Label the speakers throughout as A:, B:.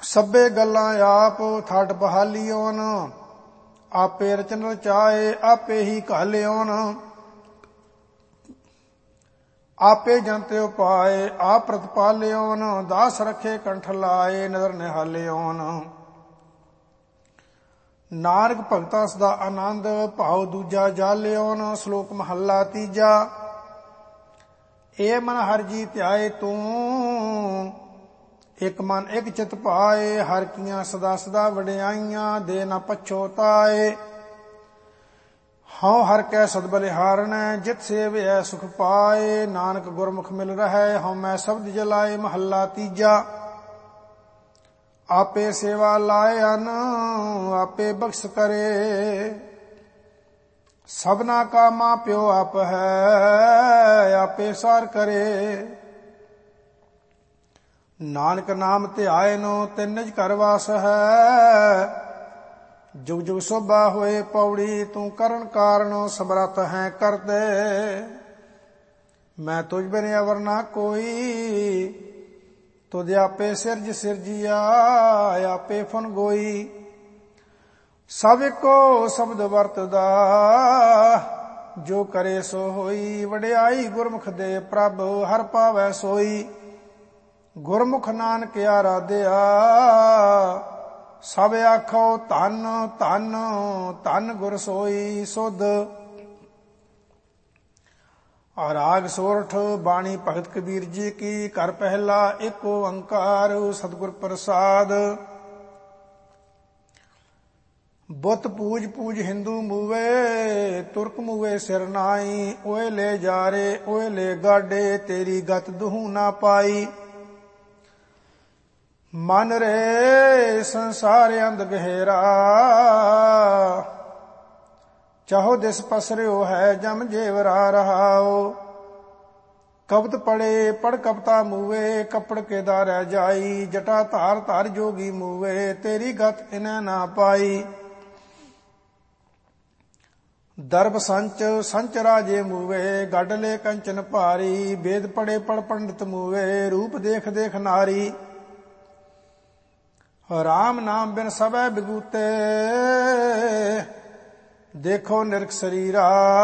A: ਸਭੇ ਗੱਲਾਂ ਆਪ ਥਾਟ ਬਹਾਲੀਓਨ, ਆਪੇ ਰਚਨ ਰਚਾਏ ਆਪੇ ਹੀ ਘਾਲਿਓਨ। ਆਪੇ ਜੰਤ ਉਪਾਏ ਆਪ ਪ੍ਰਤਪਾਲਿਓਨ, ਦਾਸ ਰਖੇ ਕੰਠ ਲਾਏ ਨਦਰ ਨਿਹਾਲਿਓਨ। ਨਾਨਕ ਭਗਤਾ ਸਦਾ ਆਨੰਦ, ਭਾਉ ਦੂਜਾ ਜਾਲਿਓਨ। ਸ਼ਲੋਕ ਮਹੱਲਾ ਤੀਜਾ। ਏ ਮਨ ਹਰਿ ਜੀ ਧਿਆਏ ਤੂੰ, ਇਕ ਮਨ ਇਕ ਚਿਤ ਪਾਏ। ਹਰਿ ਕੀਆਂ ਸਦਾ ਸਦਾ ਵਡਿਆਈਆਂ, ਦੇ ਨਾ ਪਛੋਤਾਏ। ਹਉ ਹਰਿ ਕੈ ਸਦ ਬਲਿਹਾਰਣੈ, ਜਿਤ ਸੇਵਿਐ ਸੁਖ ਪਾਏ। ਨਾਨਕ ਗੁਰਮੁਖ ਮਿਲ ਰਹੈ, ਹਉ ਮੈਂ ਸ਼ਬਦ ਜਲਾਏ। ਮਹੱਲਾ ਤੀਜਾ। ਆਪੇ ਸੇਵਾ ਲਾਏ ਹਨ, ਆਪੇ ਬਖਸ਼ ਕਰੇ। ਸਭਨਾ ਕਾ ਮਾਂ ਪਿਓ ਆਪ ਹੈ, ਆਪੇ ਸਾਰ ਕਰੇ। ਨਾਨਕ ਨਾਮ ਧਿਆਇਨੋ ਤਿਨ ਨਿਜ ਘਰ ਵਾਸ ਹੈ। ਜੁਗ ਜੁਗ ਸੋਭਾ ਹੋਏ ਪੌੜੀ, ਤੂੰ ਕਰਨ ਕਾਰਨ ਸਮਰੱਥ ਹੈ ਕਰਦੇ। ਮੈਂ ਤੁਝ ਬਿਨ ਅਵਰ ਨਾ ਕੋਈ, ਤੁਧ ਆਪੇ ਸਿਰਜ ਸਿਰਜਿਆ ਆਪੇ ਫਨ ਗੋਈ। ਸਭ ਇੱਕੋ ਸ਼ਬਦ ਵਰਤਦਾ, ਜੋ ਕਰੇ ਸੋ ਹੋਈ। ਵਡਿਆਈ ਗੁਰਮੁਖ ਦੇ ਪ੍ਰਭ, ਹਰ ਪਾਵੈ ਸੋਈ। ਗੁਰਮੁਖ ਨਾਨਕ ਆਰਾਧਿਆ, ਸਭ ਆਖੋ ਧੰਨ ਧੰਨ ਧੰਨ ਗੁਰ ਸੋਈ ਸੁਧ। ਰਾਗ ਸੋਰਠ। ਬਾਣੀ ਭਗਤ ਕਬੀਰ ਜੀ ਕੀ। ਘਰ ਪਹਿਲਾ ਏਕ ਓੰਕਾਰ ਸਤਿਗੁਰ ਪ੍ਰਸਾਦ। ਬੁੱਤ ਪੂਜ ਪੂਜ ਹਿੰਦੂ ਮੂਵੇ, ਤੁਰਕ ਮੂਵੇ ਸਿਰ ਨਾਈ। ਓਏ ਲੈ ਜਾਰੇ ਓਏ ਲੈ ਗਾਡੇ, ਤੇਰੀ ਗਤ ਦੁਹੂ ਨਾ ਪਾਈ। ਮਨ ਰੇ ਸੰਸਾਰ ਅੰਧ ਗਹਿਰਾ, ਚਾਹੋ ਦਿਸ ਪਸਰਿਓ ਹੈ ਜਮ ਜੇਵਰਾ ਰਹਾਓ। ਕਬਤ ਪੜੇ ਪੜ ਕਪਤਾ ਮੂਵੇ, ਕੱਪੜ ਕੇ ਦਾ ਰਹਿ ਜਾਈ। ਜਟਾ ਧਾਰ ਧਾਰ ਜੋਗੀ ਮੂਵੇ, ਤੇਰੀ ਗਤ ਇਨੈ ਨਾ ਪਾਈ। ਦਰਬ ਸੰਚ ਸੰਚ ਰਾਜੇ ਮੂਵੇ, ਗੱਡ ਲੈ ਕੰਚਨ ਭਾਰੀ। ਵੇਦ ਪੜੇ ਪੜ ਪੰਡਿਤ ਮੂਵੇ, ਰੂਪ ਦੇਖ ਦੇਖ ਨਾਰੀ। ਰਾਮ ਨਾਮ ਬਿਨ ਸਭੈ ਬਿਗੂਤੇ, ਦੇਖੋ ਨਿਰਖ ਸਰੀਰਾ।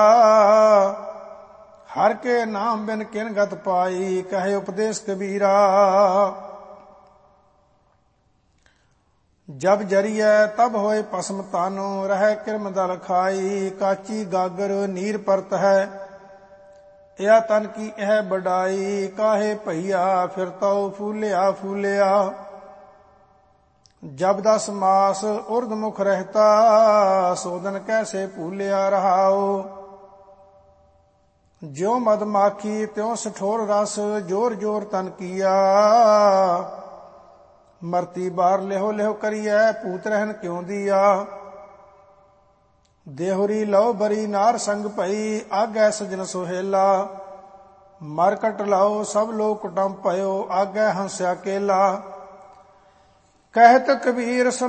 A: ਹਰ ਕੇ ਨਾਮ ਬਿਨ ਕਿਨ ਗਤ ਪਾਈ, ਕਹੇ ਉਪਦੇਸ਼ ਕਬੀਰਾ। ਜਬ ਜਰੀਐ ਤਬ ਹੋਏ ਭਸਮ ਤਾਨੋ, ਰਹਿ ਕਿਰਮ ਦਲ ਖਾਈ। ਕਾਚੀ ਗਾਗਰ ਨੀਰ ਪਰਤ ਹੈ, ਇਹ ਤਨ ਕੀ ਇਹ ਬਡਾਈ। ਕਾਹੇ ਭਈਆ ਫਿਰ ਤਉ ਫੂਲਿਆ ਫੂਲਿਆ। ਜਬ ਦਸ ਮਾਸ ਉਰਧ ਮੁਖ ਰਹਿਤਾ, ਸੋਦਨ ਕੈਸੇ ਭੂਲਿਆ ਰਹਾਓ। ਜਿਉ ਮਦ ਮਾਖੀ ਤਿਉ ਸਠੋਰ ਰਸ, ਜੋਰ ਜੋਰ ਤਨ ਕੀਆ। ਮਰਤੀ ਬਾਰ ਲਿਹੋ ਲਿਹੋ ਕਰੀਐ, ਪੂਤ ਰਹਿਨ ਕਿਉ ਦੀਆ। ਦੇਹੁਰੀ ਲਉ ਬਰੀ ਨਾਰ ਸੰਗ ਭਈ, ਆਗੈ ਸਜਨ ਸੁਹੇਲਾ। ਮਰਕਟ ਲਾਓ ਸਭ ਲੋਕ ਕੁਟੰਬ ਭਇਓ, ਆਗੈ ਹੰਸਿਆ ਕੇਲਾ। ਕਹਿਤ ਕਬੀਰ